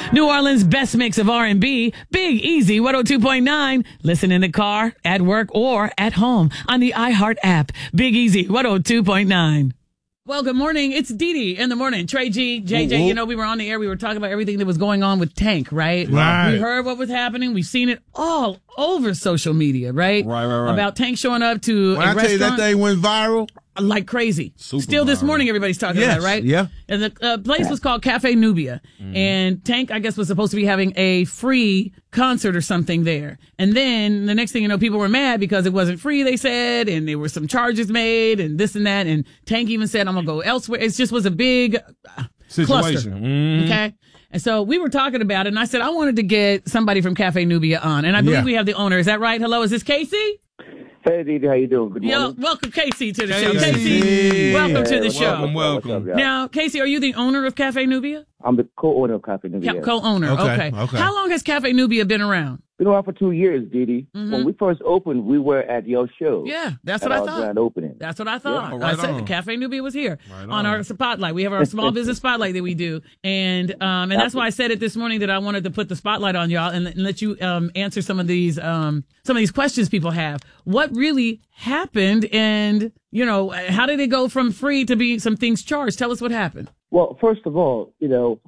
New Orleans' best mix of R&B, Big Easy 102.9. Listen in the car, at work, or at home on the iHeart app. Big Easy 102.9. Well, good morning. It's Dee Dee in the morning. Trey G, JJ, you know, we were on the air. We were talking about everything that was going on with Tank, right? Right. We heard what was happening. We've seen it all over social media, right? Right. About Tank showing up to When a I tell you restaurant that thing went viral, like crazy. Super Still this viral. morning, everybody's talking about it, right? Yeah. And the place was called Cafe Nubia. And Tank, I guess, was supposed to be having a free concert or something there. And then the next thing you know, people were mad because it wasn't free, they said, and there were some charges made and this and that. And Tank even said, I'm going to go elsewhere. It just was a big situation. cluster. Okay. And so we were talking about it, and I said, I wanted to get somebody from Cafe Nubia on. And I believe we have the owner. Is that right? Hello, is this Casey? Hey, Didi, how you doing? Good morning. Welcome, Casey, to the show. Casey. Casey, welcome to the show. Welcome. What's up, y'all? Now, Casey, are you the owner of Cafe Nubia? I'm the co-owner of Cafe Nubia. Co-owner, okay. How long has Cafe Nubia been around? Been around for 2 years, Didi. When we first opened, we were at your show. Yeah, that's what at I our thought. grand opening. That's what I thought. Yeah, I right said on. Cafe Nubia was here Right on our spotlight. We have our small business spotlight that we do, and that's why I said it this morning that I wanted to put the spotlight on y'all and let you answer some of these questions people have. What really happened, and you know, how did it go from free to be some things charged? Tell us what happened. Well, first of all, you know,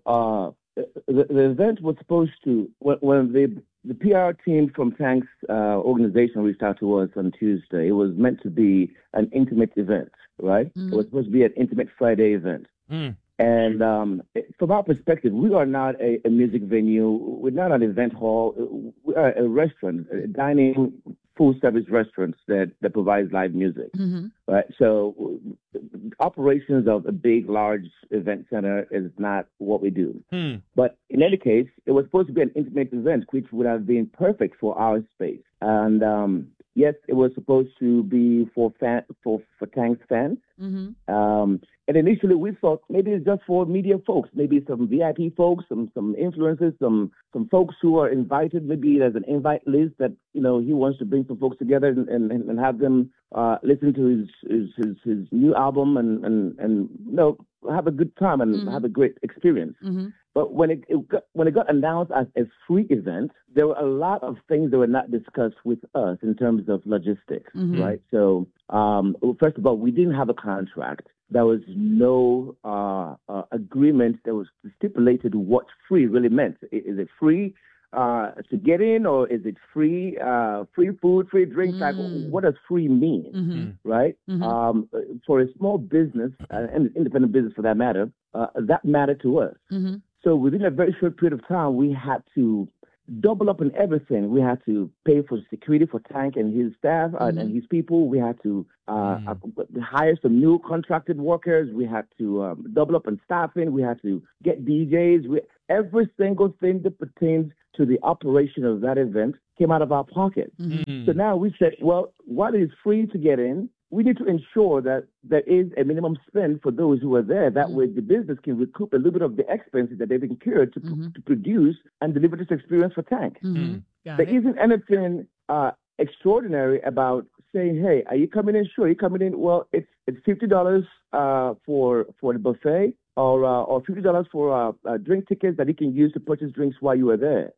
the event was supposed to, when the PR team from Tank's organization reached out to us on Tuesday, it was meant to be an intimate event, right? It was supposed to be an intimate Friday event. And from our perspective, we are not a music venue. We're not an event hall. We are a restaurant, a dining, full-service restaurant that provides live music. Right? So operations of a big, large event center is not what we do. But in any case, it was supposed to be an intimate event, which would have been perfect for our space. And yes, it was supposed to be for Tank's fans. And initially we thought maybe it's just for media folks, maybe some VIP folks, some influencers, some folks who are invited. Maybe there's an invite list that, you know, he wants to bring some folks together and have them listen to his new album and you know, have a good time and have a great experience. But when it got announced as a free event, there were a lot of things that were not discussed with us in terms of logistics, right? So, first of all, we didn't have a contract. There was no agreement that was stipulated what free really meant. Is it free to get in, or is it free food, free drinks? Like, what does free mean, right? For a small business, and independent business for that matter, that mattered to us. So within a very short period of time, we had to double up on everything. We had to pay for security for Tank and his staff and his people. We had to hire some new contracted workers. We had to double up on staffing. We had to get DJs. Every single thing that pertains to the operation of that event came out of our pocket. So now we said, well, while it is free to get in, we need to ensure that there is a minimum spend for those who are there. That way the business can recoup a little bit of the expenses that they've incurred to produce and deliver this experience for Tank. There isn't anything extraordinary about saying, hey, are you coming in? Sure, you're coming in. Well, it's $50 for the buffet or $50 for drink tickets that you can use to purchase drinks while you are there.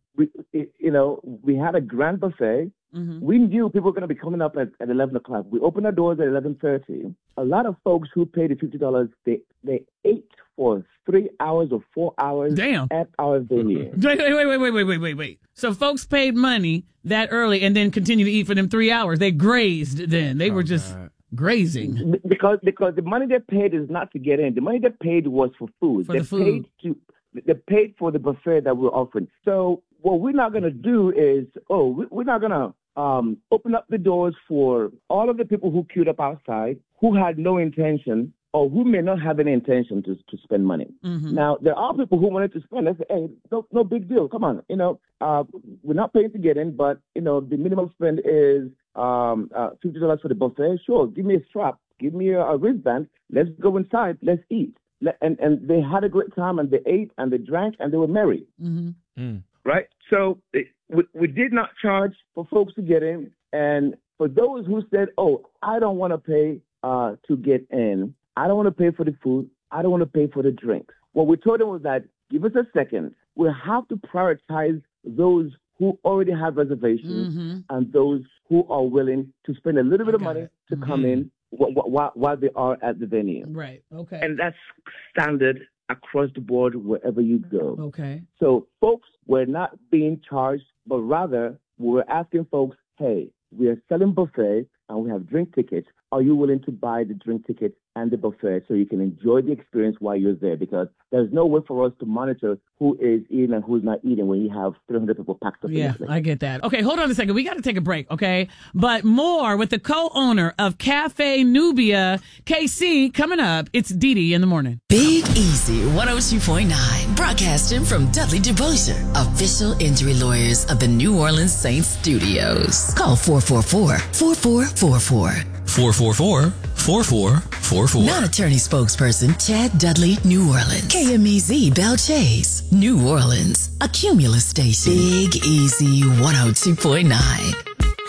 We had a grand buffet. We knew people were going to be coming up at 11 o'clock. We opened our doors at 11:30. A lot of folks who paid the $50, they ate for 3 hours or 4 hours at our venue. Wait. So folks paid money that early and then continued to eat for them 3 hours. They grazed then. They were just grazing. Because the money they paid is not to get in. The money they paid was for food. They paid for the buffet that we're offering. So what we're not going to do is, we're not going to open up the doors for all of the people who queued up outside, who had no intention or who may not have any intention to spend money. Now, there are people who wanted to spend. I say, hey, no big deal. Come on. We're not paying to get in, but, the minimum spend is $50 for the buffet. Sure, give me a strap. Give me a wristband. Let's go inside. Let's eat. And they had a great time, and they ate, and they drank, and they were merry. Right? So we did not charge for folks to get in. And for those who said, I don't want to pay to get in, I don't want to pay for the food, I don't want to pay for the drinks, what we told them was that give us a second. we have to prioritize those who already have reservations and those who are willing to spend a little bit of money to come in while they are at the venue. Right. Okay. And that's standard across the board wherever you go. Okay. So folks, we're not being charged, but rather we're asking folks, hey, we are selling buffet and we have drink tickets. Are you willing to buy the drink tickets and the buffet so you can enjoy the experience while you're there? Because there's no way for us to monitor who is eating and who's not eating when you have 300 people packed up. Yeah, I get that. Okay, hold on a second. We got to take a break, okay? But more with the co-owner of Cafe Nubia, KC, coming up. It's Dee Dee in the morning. Big Easy 102.9, broadcasting from Dudley DuBoisier, official injury lawyers of the New Orleans Saints studios. Call 444-4444. 444-4444. Non-attorney spokesperson Chad Dudley, New Orleans. KMEZ Belle Chase, New Orleans. A Cumulus station. Big Easy 102.9.